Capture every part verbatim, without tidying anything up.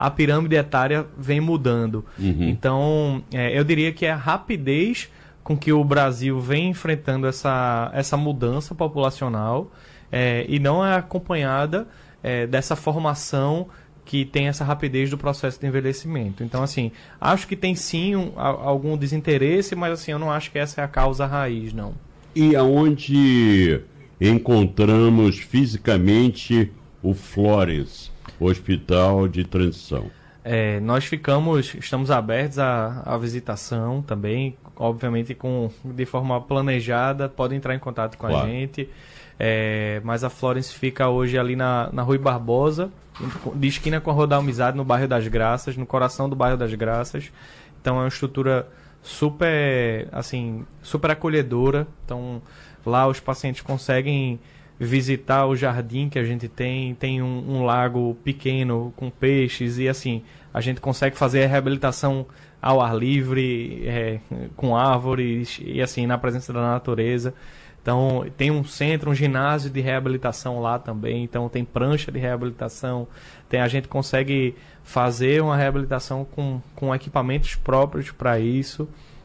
a pirâmide etária vem mudando. Uhum. Então, é, eu diria que é a rapidez com que o Brasil vem enfrentando essa, essa mudança populacional é, e não é acompanhada é, dessa formação que tem essa rapidez do processo de envelhecimento. Então, assim, acho que tem sim um, a, algum desinteresse, mas assim, eu não acho que essa é a causa raiz, não. E aonde encontramos fisicamente o Florence, Hospital de Transição? É, nós ficamos, estamos abertos à, à visitação também, obviamente com, de forma planejada, podem entrar em contato com claro. a gente, é, mas a Florence fica hoje ali na, na Rui Barbosa, de esquina com a Rua da Amizade, no bairro das Graças, no coração do bairro das Graças. Então é uma estrutura super, assim, super acolhedora. Então lá os pacientes conseguem visitar o jardim que a gente tem, tem um, um lago pequeno com peixes e assim, a gente consegue fazer a reabilitação ao ar livre, é, com árvores e assim, na presença da natureza. Então tem um centro, um ginásio de reabilitação lá também, então tem prancha de reabilitação, tem, a gente consegue fazer uma reabilitação com, com equipamentos próprios para isso.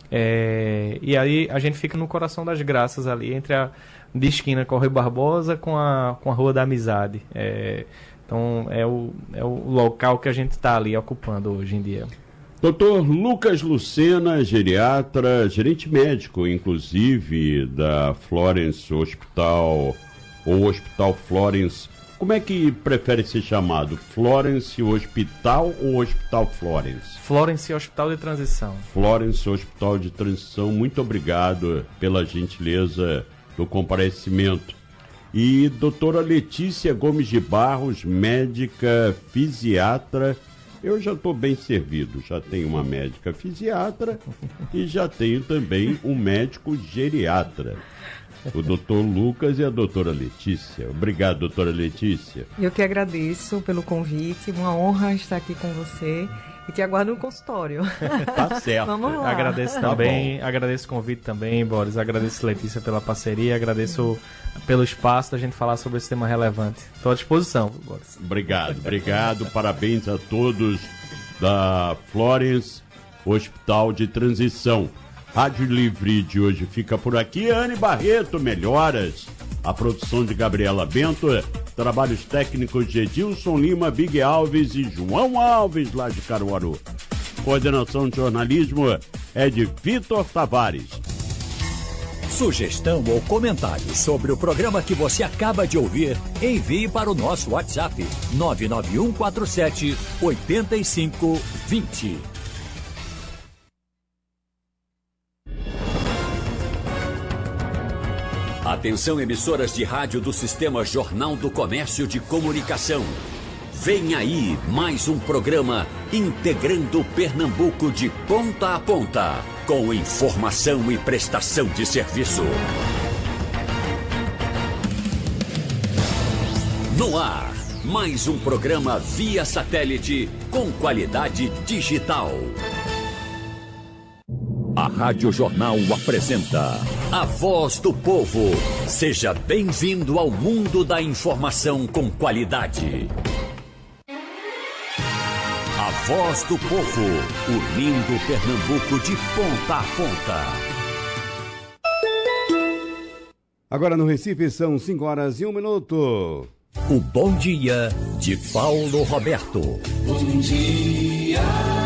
É, e aí a gente fica no coração das Graças ali, entre a de esquina com o Rui Barbosa com a, com a Rua da Amizade. É, então é o, é o local que a gente está ali ocupando hoje em dia. doutor Lucas Lucena, geriatra, gerente médico, inclusive, da Florence Hospital, ou Hospital Florence. Como é que prefere ser chamado? Florence Hospital ou Hospital Florence? Florence Hospital de Transição. Florence Hospital de Transição, muito obrigado pela gentileza do comparecimento. E doutora Letícia Gomes de Barros, médica fisiatra. Eu já estou bem servido, já tenho uma médica fisiatra e já tenho também um médico geriatra, o doutor Lucas e a doutora Letícia. Obrigado, doutora Letícia. Eu que agradeço pelo convite, uma honra estar aqui com você e te aguardo no consultório. Tá certo. Vamos lá. Agradeço também, tá agradeço o convite também, Boris, agradeço Letícia pela parceria, agradeço pelo espaço da gente falar sobre esse tema relevante. Estou à disposição, Boris. Obrigado, obrigado, parabéns a todos da Florence Hospital de Transição. Rádio Livre de hoje fica por aqui. Anne Barreto, melhoras. A produção de Gabriela Bento, trabalhos técnicos de Edilson Lima, Big Alves e João Alves, lá de Caruaru. Coordenação de jornalismo é de Vitor Tavares. Sugestão ou comentário sobre o programa que você acaba de ouvir, envie para o nosso WhatsApp nove nove um quatro sete oito cinco dois zero. Atenção, emissoras de rádio do Sistema Jornal do Comércio de Comunicação. Vem aí mais um programa integrando Pernambuco de ponta a ponta, com informação e prestação de serviço. No ar, mais um programa via satélite com qualidade digital. A Rádio Jornal apresenta A Voz do Povo. Seja bem-vindo ao mundo da informação com qualidade. A Voz do Povo, unindo Pernambuco de ponta a ponta. Agora no Recife são cinco horas e um minuto. O Bom Dia de Paulo Roberto. Bom dia.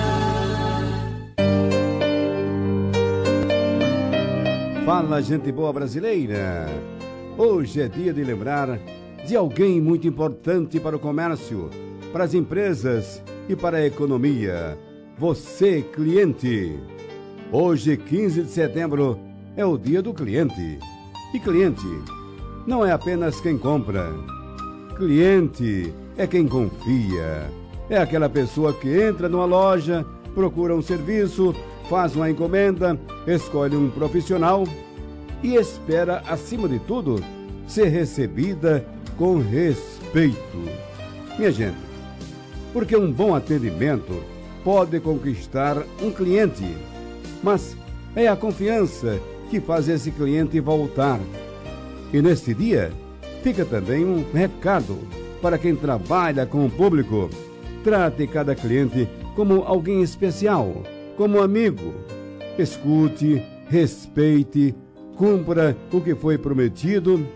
Fala, gente boa brasileira. Hoje é dia de lembrar de alguém muito importante para o comércio, para as empresas e para a economia. Você, cliente. Hoje, quinze de setembro, é o dia do cliente. E cliente não é apenas quem compra. Cliente é quem confia. É aquela pessoa que entra numa loja, procura um serviço, faz uma encomenda, escolhe um profissional e espera, acima de tudo, ser recebida com respeito. Minha gente, porque um bom atendimento pode conquistar um cliente, mas é a confiança que faz esse cliente voltar. E neste dia, fica também um recado para quem trabalha com o público. Trate cada cliente como alguém especial, como amigo. Escute, respeite, cumpra o que foi prometido